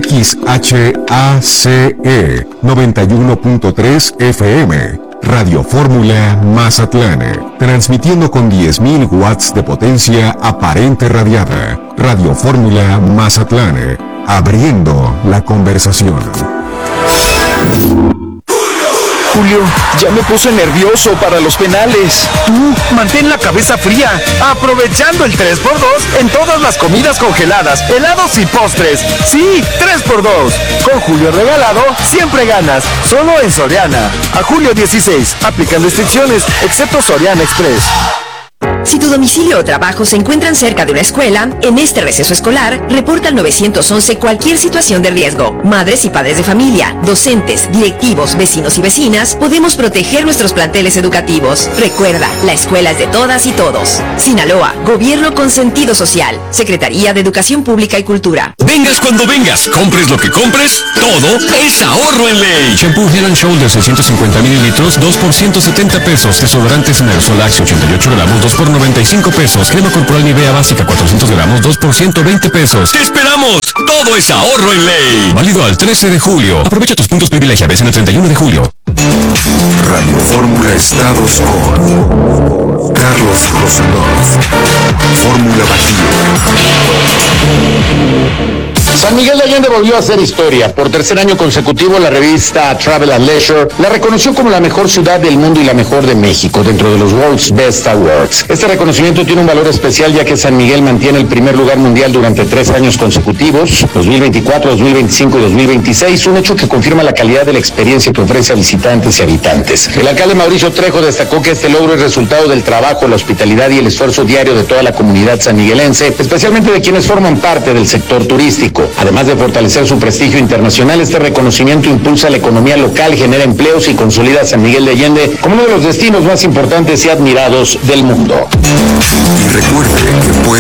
XHACE 91.3 FM. Radio Fórmula Mazatlán, transmitiendo con 10.000 watts de potencia aparente radiada. Radio Fórmula Mazatlán, abriendo la conversación. Julio, ya me puse nervioso para los penales. Tú, mantén la cabeza fría, aprovechando el 3x2 en todas las comidas congeladas, helados y postres. Sí, 3x2. Con Julio regalado, siempre ganas. Solo en Soriana. A julio 16. Aplican restricciones, excepto Soriana Express. Si tu domicilio o trabajo se encuentran cerca de una escuela, en este receso escolar, reporta al 911 cualquier situación de riesgo. Madres y padres de familia, docentes, directivos, vecinos y vecinas, podemos proteger nuestros planteles educativos. Recuerda, la escuela es de todas y todos. Sinaloa, Gobierno con sentido social. Secretaría de Educación Pública y Cultura. Vengas cuando vengas, compres lo que compres, todo es ahorro en ley. Shampoo Head and Shoulders 650 mililitros, 2 por 170 pesos. Desodorante Aerosol Axe 88 gramos, 2 por 95 pesos. Crema corporal Nivea básica 400 gramos, 2 por 120 pesos. ¡Te esperamos! Todo es ahorro en ley. Válido al 13 de julio. Aprovecha tus puntos privilegiables en el 31 de julio. Radio Fórmula Estados con Carlos Rosanov. Fórmula Bajío. San Miguel de Allende volvió a hacer historia. Por tercer año consecutivo, la revista Travel and Leisure la reconoció como la mejor ciudad del mundo y la mejor de México dentro de los World's Best Awards. Este reconocimiento tiene un valor especial ya que San Miguel mantiene el primer lugar mundial durante 3 años consecutivos, 2024, 2025 y 2026, un hecho que confirma la calidad de la experiencia que ofrece a visitantes y habitantes. El alcalde Mauricio Trejo destacó que este logro es resultado del trabajo, la hospitalidad y el esfuerzo diario de toda la comunidad sanmiguelense, especialmente de quienes forman parte del sector turístico. Además de fortalecer su prestigio internacional, este reconocimiento impulsa la economía local, genera empleos y consolida a San Miguel de Allende como uno de los destinos más importantes y admirados del mundo. Y recuerde que puede